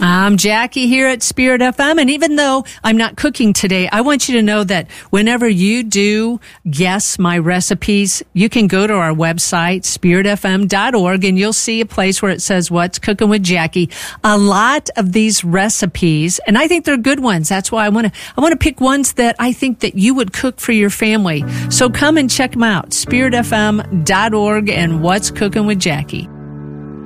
I'm Jackie here at Spirit FM, and even though I'm not cooking today, I want you to know that whenever you do guess my recipes, you can go to our website, spiritfm.org, and you'll see a place where it says What's Cooking with Jackie. A lot of these recipes, and I think they're good ones. That's why I want to pick ones that I think that you would cook for your family. So come and check them out, spiritfm.org and What's Cooking with Jackie.